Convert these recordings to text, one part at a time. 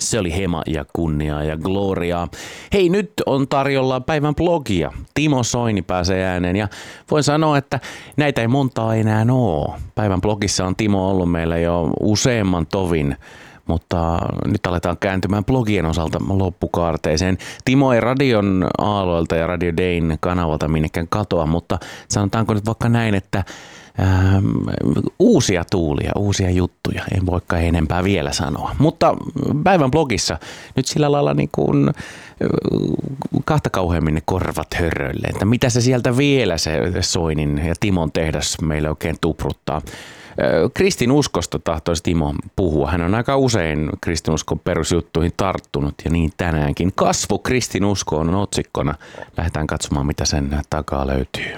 Se oli Hema ja Kunniaa ja Gloriaa. Hei, nyt on tarjolla päivän blogia. Timo Soini pääsee ääneen ja voin sanoa, että näitä ei montaa enää ole. Päivän blogissa on Timo ollut meillä jo useamman tovin, mutta nyt aletaan kääntymään blogien osalta loppukaarteeseen. Timo ei Radion aaloilta ja Radio Dayn kanavalta minnekään katoa, mutta sanotaanko nyt vaikka näin, että uusia tuulia, uusia juttuja, en voikaan enempää vielä sanoa. Mutta päivän blogissa nyt sillä lailla niin kuin kahta kauheammin ne korvat hörröille, että mitä se sieltä vielä se Soinin ja Timon tehdas meille oikein tupruttaa. Kristinuskosta tahtoisi Timo puhua. Hän on aika usein kristinuskon perusjuttuihin tarttunut ja niin tänäänkin. Kasvu kristinuskoon on otsikkona. Lähdetään katsomaan, mitä sen takaa löytyy.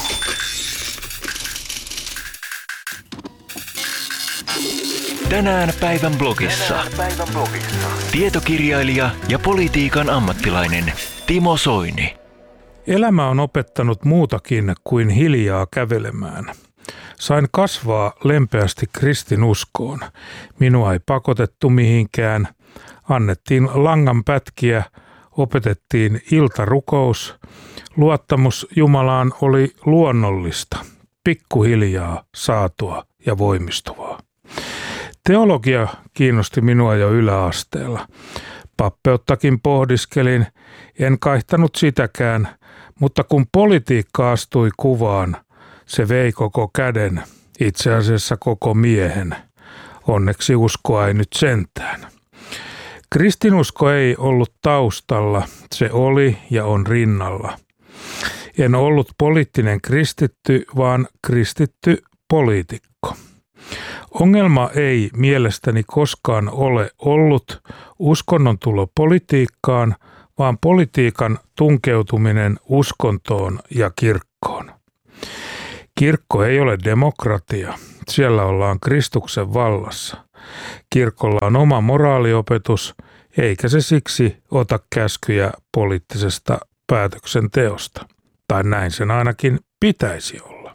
Tänään päivän blogissa. Tietokirjailija ja politiikan ammattilainen Timo Soini. Elämä on opettanut muutakin kuin hiljaa kävelemään. Sain kasvaa lempeästi kristinuskoon. Minua ei pakotettu mihinkään. Annettiin langanpätkiä, opetettiin iltarukous. Luottamus Jumalaan oli luonnollista, pikkuhiljaa saatua ja voimistuvaa. Teologia kiinnosti minua jo yläasteella. Pappeuttakin pohdiskelin, en kaihtanut sitäkään, mutta kun politiikka astui kuvaan, se vei koko käden, itse asiassa koko miehen. Onneksi uskoa ei nyt sentään. Kristinusko ei ollut taustalla, se oli ja on rinnalla. En ollut poliittinen kristitty, vaan kristitty poliitikko. Ongelma ei mielestäni koskaan ole ollut uskonnon tulo politiikkaan, vaan politiikan tunkeutuminen uskontoon ja kirkkoon. Kirkko ei ole demokratia, siellä ollaan Kristuksen vallassa. Kirkolla on oma moraaliopetus, eikä se siksi ota käskyjä poliittisesta päätöksenteosta. Tai näin sen ainakin pitäisi olla.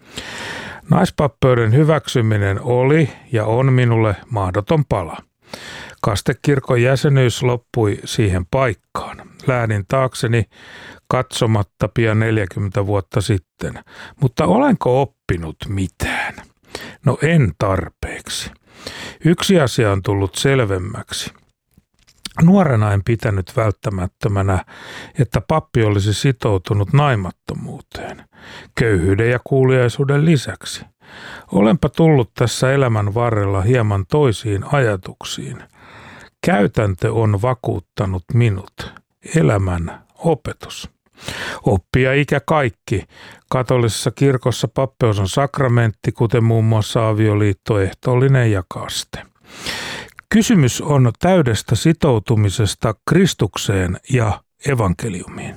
Naispappeuden hyväksyminen oli ja on minulle mahdoton pala. Kastekirkon jäsenyys loppui siihen paikkaan. Lähdin taakseni katsomatta pian 40 vuotta sitten. Mutta olenko oppinut mitään? No en tarpeeksi. Yksi asia on tullut selvemmäksi. Nuorena en pitänyt välttämättömänä, että pappi olisi sitoutunut naimattomuuteen, köyhyyden ja kuuliaisuuden lisäksi. Olenpa tullut tässä elämän varrella hieman toisiin ajatuksiin. Käytäntö on vakuuttanut minut. Elämän opetus. Oppia ikä kaikki. Katolisessa kirkossa pappeus on sakramentti, kuten muun muassa avioliitto, ehtoollinen ja kaste. Kysymys on täydestä sitoutumisesta Kristukseen ja evankeliumiin.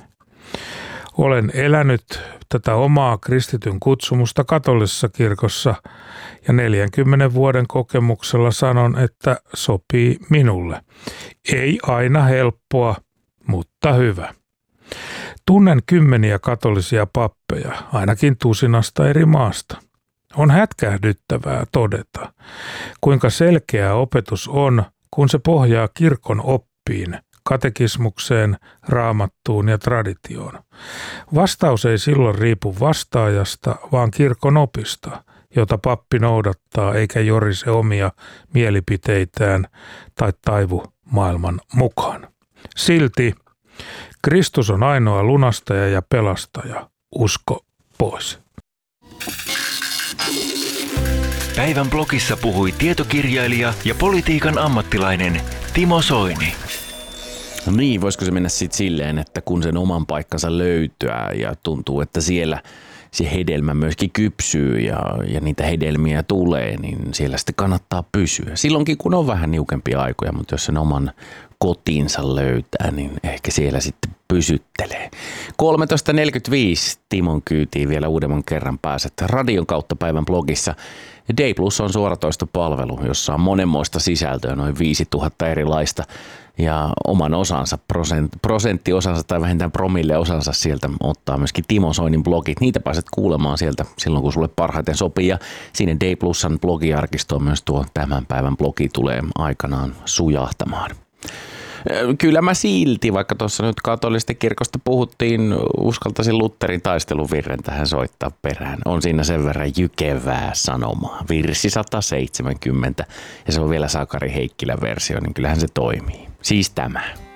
Olen elänyt tätä omaa kristityn kutsumusta katolisessa kirkossa ja 40 vuoden kokemuksella sanon, että sopii minulle. Ei aina helppoa, mutta hyvä. Tunnen kymmeniä katolisia pappeja, ainakin tusinasta eri maasta. On hätkähdyttävää todeta, kuinka selkeä opetus on, kun se pohjaa kirkon oppiin, katekismukseen, raamattuun ja traditioon. Vastaus ei silloin riipu vastaajasta, vaan kirkon opista, jota pappi noudattaa eikä jorise omia mielipiteitään tai taivu maailman mukaan. Silti Kristus on ainoa lunastaja ja pelastaja. Usko pois. Päivän blogissa puhui tietokirjailija ja politiikan ammattilainen Timo Soini. No niin, voisiko se mennä sitten silleen, että kun sen oman paikkansa löytää ja tuntuu, että siellä se hedelmä myöskin kypsyy ja niitä hedelmiä tulee, niin siellä sitten kannattaa pysyä. Silloinkin kun on vähän niukempia aikoja, mutta jos sen oman kotinsa löytää, niin ehkä siellä sitten pysyttelee. 13.45 Timon kyytiin vielä uudemman kerran pääset radion kautta päivän blogissa. Day Plus on suoratoistopalvelu, jossa on monenmoista sisältöä, noin 5000 erilaista. Ja oman osansa, prosenttiosansa tai vähintään promilleosansa sieltä ottaa myöskin Timo Soinin blogit. Niitä pääset kuulemaan sieltä silloin, kun sulle parhaiten sopii. Ja sinne Day Plusan blogiarkistoon myös tuo tämän päivän blogi tulee aikanaan sujahtamaan. Kyllä mä silti, vaikka tuossa nyt katolisesta kirkosta puhuttiin, uskaltaisin Lutherin taisteluvirren tähän soittaa perään. On siinä sen verran jykevää sanomaa. Virsi 170 ja se on vielä Sakari Heikkilän versio, niin kyllähän se toimii. Siis tämä.